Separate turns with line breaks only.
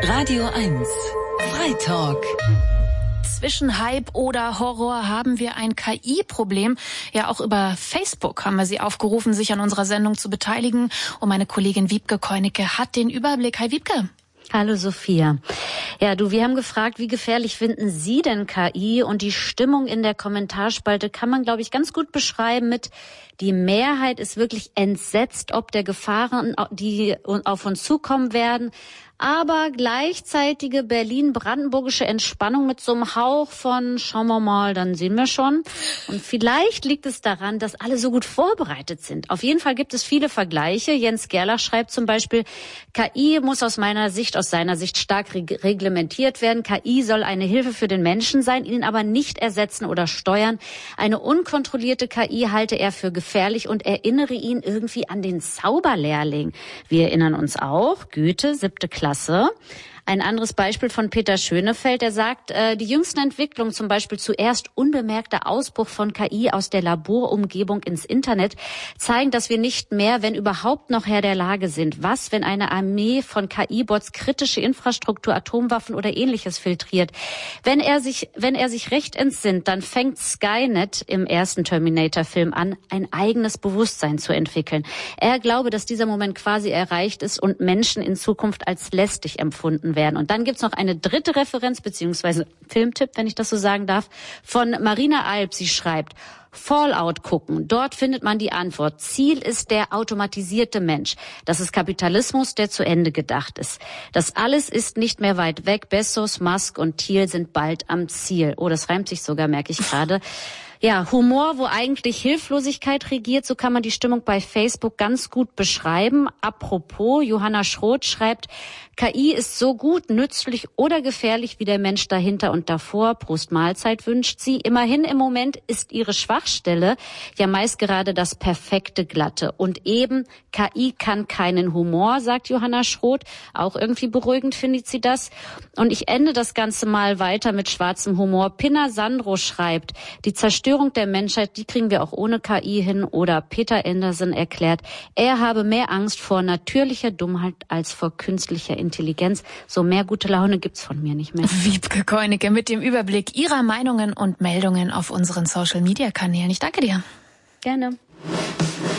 Radio 1 Freitalk.
Zwischen Hype oder Horror haben wir ein KI-Problem. Ja, auch über Facebook haben wir Sie aufgerufen, sich an unserer Sendung zu beteiligen. Und meine Kollegin Wiebke Koinecke hat den Überblick. Hi Wiebke.
Hallo Sophia. Ja, wir haben gefragt, wie gefährlich finden Sie denn KI? Und die Stimmung in der Kommentarspalte kann man, glaube ich, ganz gut beschreiben mit: Die Mehrheit ist wirklich entsetzt ob der Gefahren, die auf uns zukommen werden. Aber gleichzeitige berlin-brandenburgische Entspannung mit so einem Hauch von schauen wir mal, dann sehen wir schon. Und vielleicht liegt es daran, dass alle so gut vorbereitet sind. Auf jeden Fall gibt es viele Vergleiche. Jens Gerlach schreibt zum Beispiel, KI muss aus seiner Sicht stark reglementiert werden. KI soll eine Hilfe für den Menschen sein, ihn aber nicht ersetzen oder steuern. Eine unkontrollierte KI halte er für gefährlich und erinnere ihn irgendwie an den Zauberlehrling. Wir erinnern uns auch, Goethe, 7. Klasse. Ein anderes Beispiel von Peter Schönefeld, der sagt, die jüngsten Entwicklungen, zum Beispiel zuerst unbemerkter Ausbruch von KI aus der Laborumgebung ins Internet, zeigen, dass wir nicht mehr, wenn überhaupt noch Herr der Lage sind. Was, wenn eine Armee von KI-Bots kritische Infrastruktur, Atomwaffen oder Ähnliches filtriert? Wenn er sich recht entsinnt, dann fängt Skynet im ersten Terminator-Film an, ein eigenes Bewusstsein zu entwickeln. Er glaube, dass dieser Moment quasi erreicht ist und Menschen in Zukunft als lästig empfunden werden. Und dann gibt's noch eine dritte Referenz, beziehungsweise Filmtipp, wenn ich das so sagen darf, von Marina Alp. Sie schreibt, Fallout gucken. Dort findet man die Antwort. Ziel ist der automatisierte Mensch. Das ist Kapitalismus, der zu Ende gedacht ist. Das alles ist nicht mehr weit weg. Bezos, Musk und Thiel sind bald am Ziel. Oh, das reimt sich sogar, merke ich gerade. Ja, Humor, wo eigentlich Hilflosigkeit regiert, so kann man die Stimmung bei Facebook ganz gut beschreiben. Apropos, Johanna Schroth schreibt, KI ist so gut, nützlich oder gefährlich wie der Mensch dahinter und davor. Prost Mahlzeit wünscht sie. Immerhin im Moment ist ihre Schwachstelle ja meist gerade das perfekte Glatte. Und eben, KI kann keinen Humor, sagt Johanna Schroth. Auch irgendwie beruhigend findet sie das. Und ich ende das Ganze mal weiter mit schwarzem Humor. Pinna Sandro schreibt, die Zerstörung der Menschheit, die kriegen wir auch ohne KI hin. Oder Peter Anderson erklärt, er habe mehr Angst vor natürlicher Dummheit als vor künstlicher Intelligenz. So mehr gute Laune gibt's von mir nicht mehr.
Wiebke Koinecke mit dem Überblick Ihrer Meinungen und Meldungen auf unseren Social-Media-Kanälen. Ich danke dir.
Gerne.